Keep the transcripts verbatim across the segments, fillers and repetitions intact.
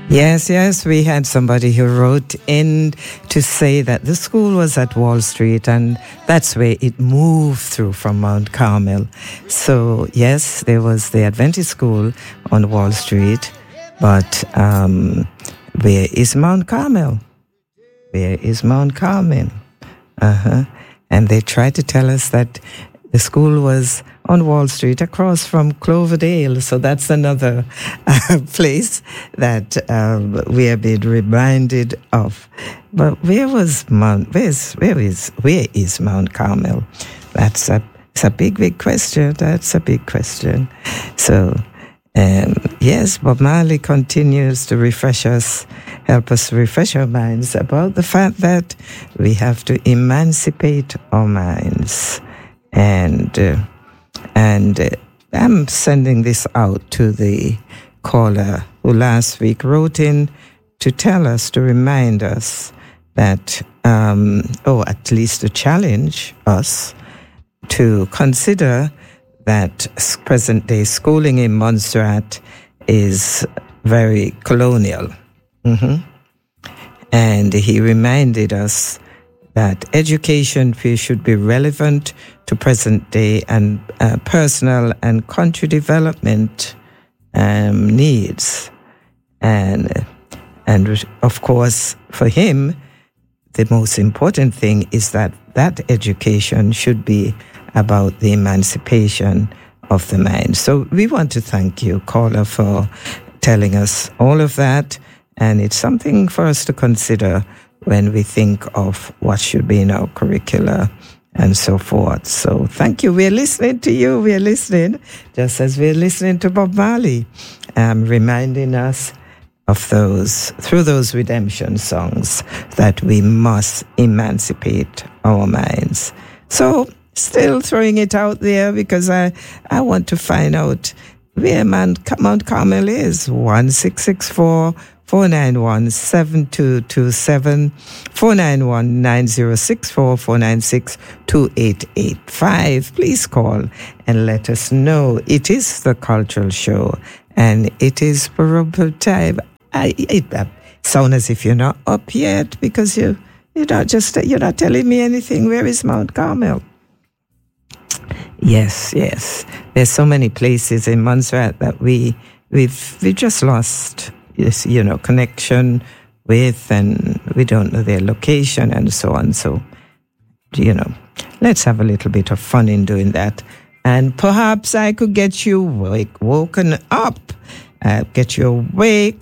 Yes, yes, we had somebody who wrote in to say that the school was at Wall Street and that's where it moved through from Mount Carmel. So, yes, there was the Adventist school on Wall Street, but um, where is Mount Carmel? Where is Mount Carmel? Uh-huh. And they tried to tell us that the school was on Wall Street across from Cloverdale. So that's another uh, place that um, we have been reminded of. But where was Mount, where's, where is, where is Mount Carmel? That's a, it's a big, big question. That's a big question. So, um, yes, Bob Marley continues to refresh us, help us refresh our minds about the fact that we have to emancipate our minds. And uh, and uh, I'm sending this out to the caller who last week wrote in to tell us, to remind us that, um, or at least to challenge us to consider that present-day schooling in Montserrat is very colonial. Mm-hmm. And he reminded us that education should be relevant to present day and uh, personal and country development um, needs. And, and of course, for him, the most important thing is that that education should be about the emancipation of the mind. So we want to thank you, caller, for telling us all of that. And it's something for us to consider when we think of what should be in our curricula and so forth. So thank you. We're listening to you. We're listening, just as we're listening to Bob Marley, um, reminding us of those, through those redemption songs, that we must emancipate our minds. So still throwing it out there because I, I want to find out where Mount Carmel is. one six six four four nine one, seven two two seven, four nine one, nine zero six four, four nine six, two eight eight five. Please call and let us know. It is the Cultural Show, and it is probably time. I, it uh, sounds as if you're not up yet because you, you're not just, you're not telling me anything. Where is Mount Carmel? Yes, yes. There's so many places in Montserrat that we, we've, we just lost, you know, connection with, and we don't know their location and so on. So, you know, let's have a little bit of fun in doing that. And perhaps I could get you wake, woken up, uh, get you awake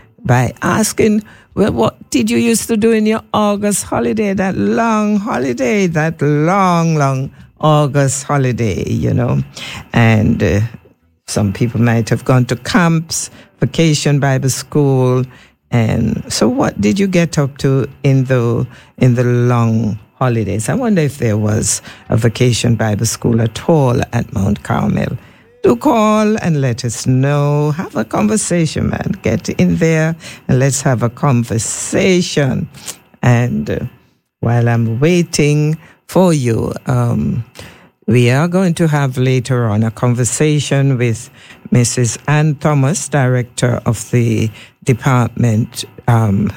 by asking, well, what did you used to do in your August holiday, that long holiday, that long, long August holiday, you know? And uh, some people might have gone to camps, Vacation Bible School. And so what did you get up to in the in the long holidays? I wonder if there was a Vacation Bible School at all at Mount Carmel. Do call and let us know. Have a conversation, man. Get in there and let's have a conversation. And uh, while I'm waiting for you, um, we are going to have later on a conversation with Missus Ann Thomas, Director of the Department, um,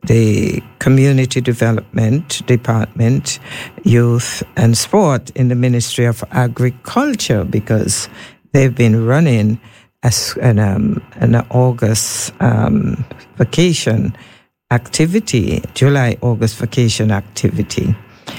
the Community Development Department, Youth and Sport in the Ministry of Agriculture, because they've been running as an, um, an August um, vacation activity, July, August vacation activity.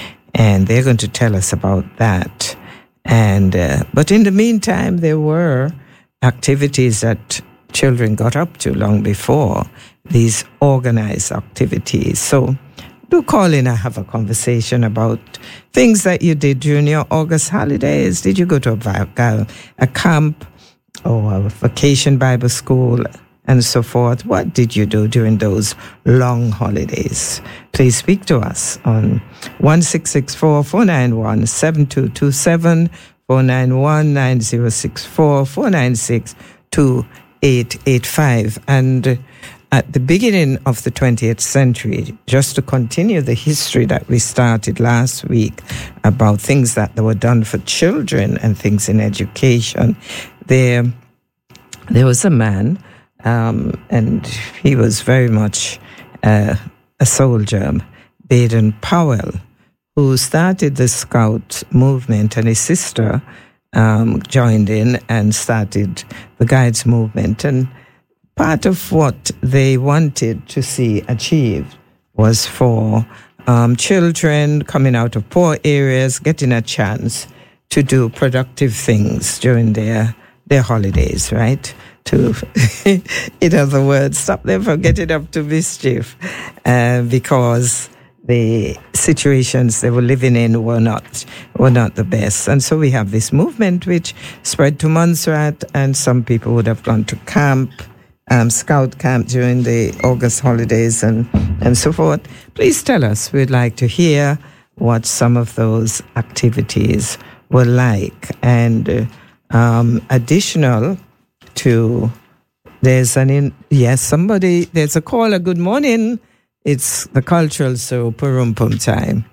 And they're going to tell us about that. And uh, but in the meantime, there were activities that children got up to long before these organized activities. So do call in and have a conversation about things that you did during your August holidays. Did you go to a, a camp or a Vacation Bible School and so forth? What did you do during those long holidays? Please speak to us on one six six four, four nine one, seven two two seven, four nine one, nine zero six four, four nine six, two eight eight five. And at the beginning of the twentieth century, just to continue the history that we started last week about things that were done for children and things in education, there, there was a man um, and he was very much uh, a soldier, Baden Powell, who started the Scout movement, and his sister um, joined in and started the Guides movement. And part of what they wanted to see achieved was for um, children coming out of poor areas getting a chance to do productive things during their their holidays, right? To, in other words, stop them from getting up to mischief, uh, because the situations they were living in were not were not the best. And so we have this movement which spread to Montserrat, and some people would have gone to camp, um, scout camp during the August holidays and, and so forth. Please tell us. We'd like to hear what some of those activities were like. And uh, um, additional to, there's an, in, yes, somebody, there's a caller. Good morning. It's the cultural show, Purumpum time.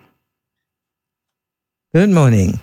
Good morning.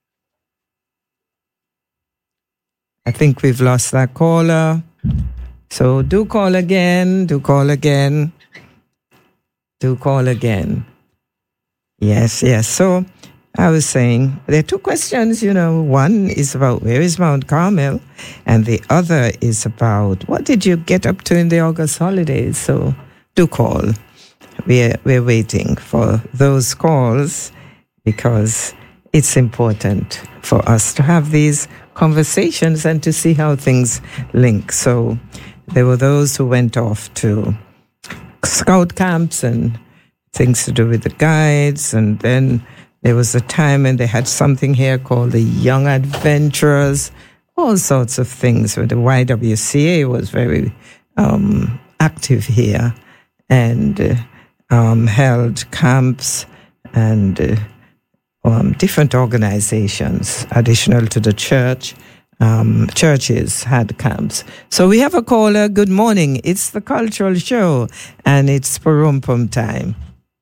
I think we've lost that caller. So do call again, do call again, do call again. Yes, yes. So I was saying there are two questions, you know. One is about where is Mount Carmel, and the other is about what did you get up to in the August holidays. So do call. We're, we're waiting for those calls because it's important for us to have these conversations and to see how things link. So there were those who went off to scout camps and things to do with the guides, and then there was a time when they had something here called the Young Adventurers, all sorts of things where the Y W C A was very um, active here and uh, um, held camps and uh, um, different organizations, additional to the church. Um, churches had camps. So we have a caller. Good morning. It's the cultural show, and it's Purumpum time.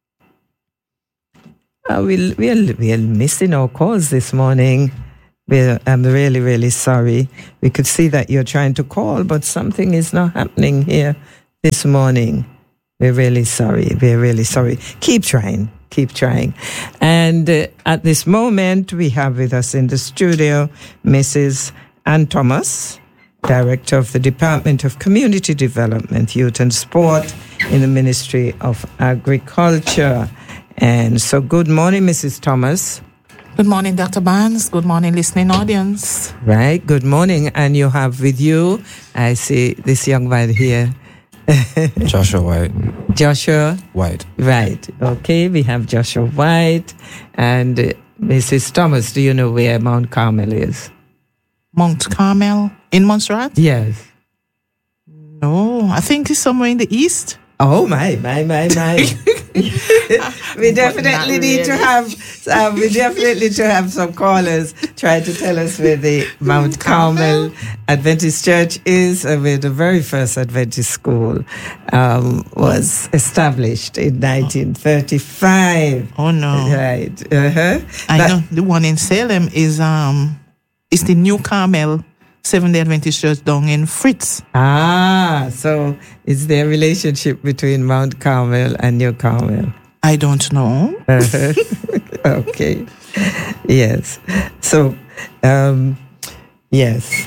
Uh, we're, we're, we're missing our calls this morning. We're, I'm really, really sorry. We could see that you're trying to call, but something is not happening here this morning. We're really sorry. We're really sorry. Keep trying. Keep trying. And uh, at this moment, we have with us in the studio Missus Ann Thomas, Director of the Department of Community Development, Youth and Sport in the Ministry of Agriculture. And so good morning, Missus Thomas. Good morning, Doctor Barnes. Good morning, listening audience. Right, good morning. And you have with you, I see this young man here. Joshua White. Joshua White. Right. Okay, we have Joshua White. And uh, Missus Thomas, do you know where Mount Carmel is? Mount Carmel in Montserrat? Yes. No, I think it's somewhere in the east. Oh, my, my, my, my. we definitely need really. to have um, we definitely to have some callers try to tell us where the Mount Carmel Adventist Church is, and where the very first Adventist school um, was established in nineteen thirty-five. Oh no! Right. Uh-huh. I that, know the one in Salem is um is the New Carmel Seventh-day Adventist Church down in Fritz. Ah, so is there a relationship between Mount Carmel and New Carmel? I don't know. Uh-huh. Okay. Yes. So, um, yes.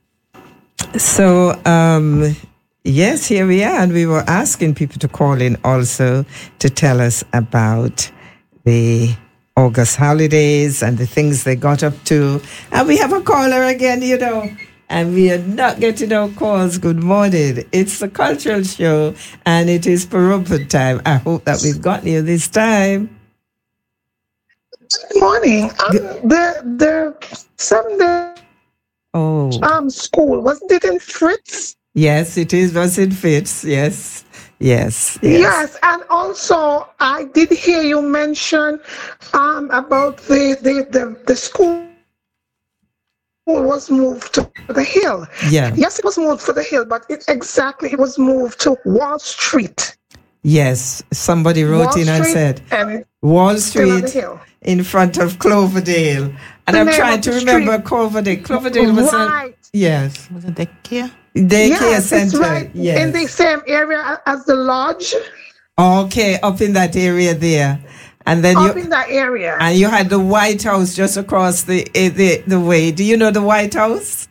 So, um, yes, here we are. And we were asking people to call in also to tell us about the August holidays and the things they got up to. And we have a caller again, you know, and we are not getting our calls. Good morning. It's the cultural show, and it is Purumpum time. I hope that we've got you this time. Good morning. Um, the the Sunday oh. um school, wasn't it in Fritz? Yes, it is. Was in Fritz? Yes. Yes, yes. Yes, and also I did hear you mention um, about the, the, the, the school was moved to the hill. Yeah. Yes, it was moved to the hill, but it exactly it was moved to Wall Street. Yes, somebody wrote Wall in Street and said and Wall Street in front of Cloverdale. And the I'm trying to remember street. Cloverdale. Cloverdale was right. a... Yes. Was it Dekia? Daycare Yes, it's center. right Yes. in the same area as the lodge. Okay, up in that area there. And then Up you in that area. and you had the White House just across the eh, the the way. Do you know the White House?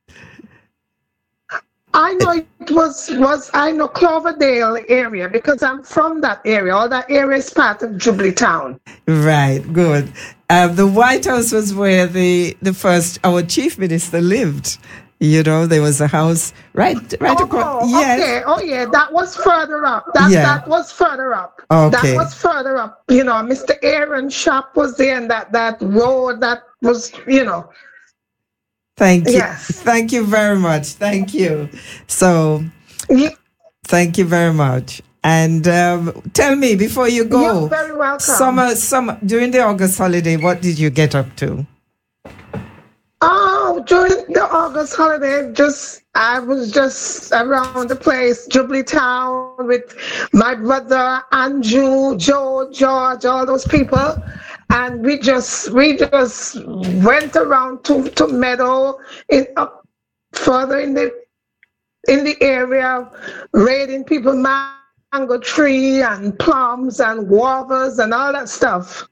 I know it was was I know Cloverdale area because I'm from that area. All that area is part of Jubilee Town. Right, good. Um, the White House was where the the first our chief minister lived. You know, there was a house right right Oh, across. Yes. okay. Oh, yeah. That was further up. That Yeah. that was further up. Okay. That was further up. You know, Mister Aaron's shop was there, and that that road that was, you know. Thank you. Yes. Thank you very much. Thank you. So, You, thank you very much. And um, tell me before you go, you're very welcome. summer, summer during the August holiday, what did you get up to? Oh, during the August holiday, just I was just around the place, Jubilee Town, with my brother Andrew, Joe, George, all those people, and we just we just went around to to Meadow in up further in the in the area, raiding people mango tree and plums and guavas and all that stuff.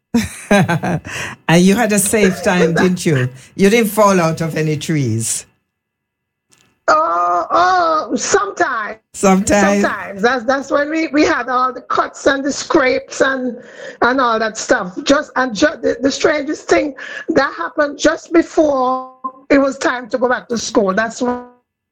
And you had a safe time, didn't you? You didn't fall out of any trees. Oh, oh, sometimes. Sometimes. Sometimes. That's that's when we, we had all the cuts and the scrapes and and all that stuff. Just and ju- the, the strangest thing that happened just before it was time to go back to school. That's when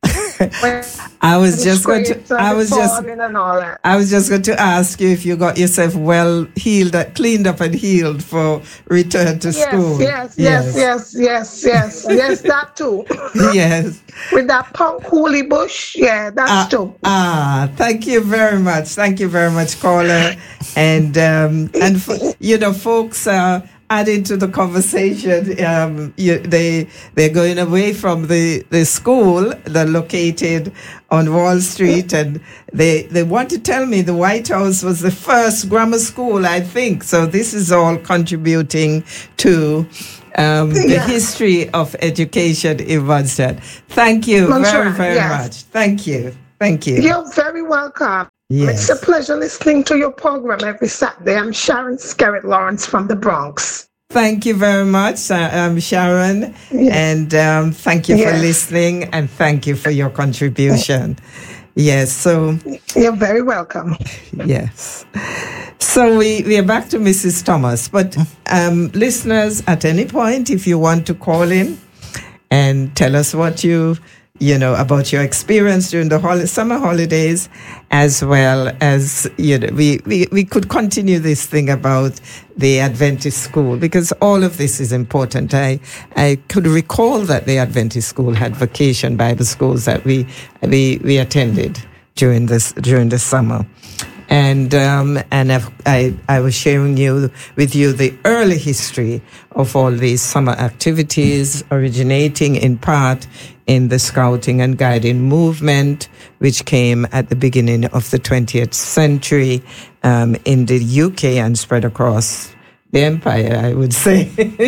I was just going to. scrapes and I the was just. falling and all that. I was just going to ask you if you got yourself well healed, cleaned up and healed for return to Yes, school. yes, yes, yes, yes, yes, yes, that too. Yes. With that punk coolie bush, yeah, that's Ah, too. ah, thank you very much. Thank you very much, caller. And um, and f- you know, folks uh, adding to the conversation. Um, you, they they're going away from the, the school. They're located on Wall Street, and they they want to tell me the White House was the first grammar school, I think. So this is all contributing to um, the Yeah. history of education in Munster. Thank you very, Montserrat, very yes. much. Thank you. Thank you. You're very welcome. Yes. It's a pleasure listening to your program every Saturday. I'm Sharon Skerritt Lawrence from the Bronx. Thank you very much, uh, um, Sharon. Yes. And um, thank you for Yes. listening, and thank you for your contribution. Yes, so, You're very welcome. yes. So we, we are back to Missus Thomas. But um, listeners, at any point, if you want to call in and tell us what you, you know, about your experience during the hol- summer holidays, as well as, you know, we, we, we could continue this thing about the Adventist school, because all of this is important. I, I could recall that the Adventist school had vacation Bible schools that we, we, we attended during this, during the summer. And um, and I've, I I was sharing you with you the early history of all these summer activities, originating in part in the Scouting and Guiding movement, which came at the beginning of the twentieth century um, in the U K and spread across the empire, I would say,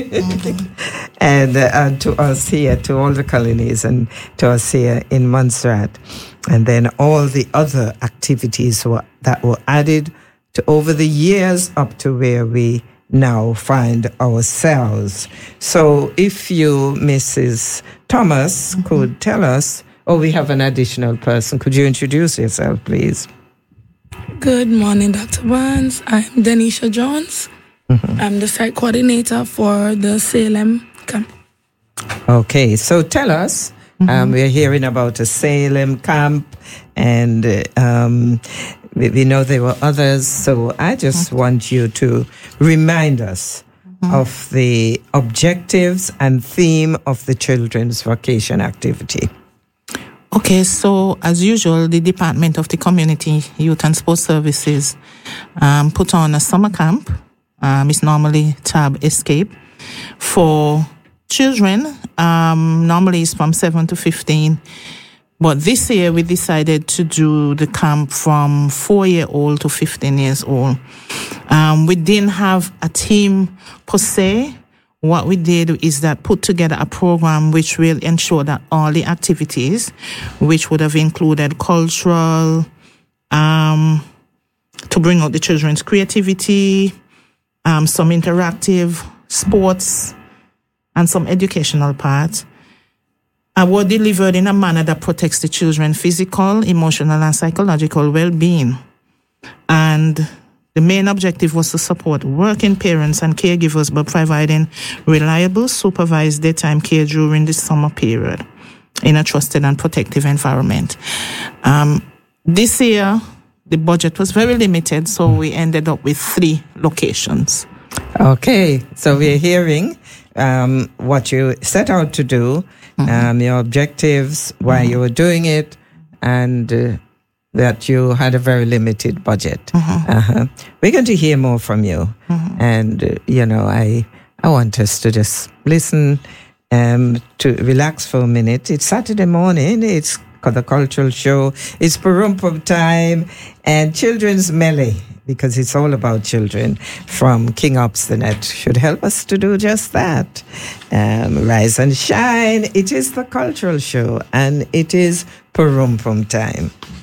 mm-hmm. and, uh, and to us here, to all the colonies, and to us here in Montserrat. And then all the other activities were, that were added to over the years up to where we now find ourselves. So if you, Missus Thomas, mm-hmm. could tell us, oh, we have an additional person. Could you introduce yourself, please? Good morning, Doctor Barnes. I'm Denisha Jones. Mm-hmm. I'm the site coordinator for the Salem camp. Okay, so tell us. Mm-hmm. Um, we're hearing about a Salem camp, and uh, um, we, we know there were others. So I just mm-hmm. want you to remind us mm-hmm. of the objectives and theme of the children's vacation activity. Okay, so as usual, the Department of the Community Youth and Sports Services um, put on a summer camp. Um, it's normally Tab Escape for children. Um, normally it's from seven to fifteen. But this year we decided to do the camp from four-year-old to fifteen years old. Um, we didn't have a team per se. what we did is that put together a program which will ensure that all the activities, which would have included cultural, um, to bring out the children's creativity, um, some interactive sports, and some educational parts, uh, were delivered in a manner that protects the children's physical, emotional, and psychological well-being. And the main objective was to support working parents and caregivers by providing reliable, supervised daytime care during the summer period in a trusted and protective environment. Um, this year, the budget was very limited, so we ended up with three locations. Okay, so we're hearing um, what you set out to do, mm-hmm. um, your objectives, why mm-hmm. you were doing it, and uh, that you had a very limited budget. Mm-hmm. Uh-huh. We're going to hear more from you. Mm-hmm. And, uh, you know, I I want us to just listen, um, to relax for a minute. It's Saturday morning. It's the cultural show. It's Purumpum time and Children's Melee, because it's all about children, from King Obstinate should help us to do just that. Um, rise and shine. It is the cultural show, and it is Purumpum time.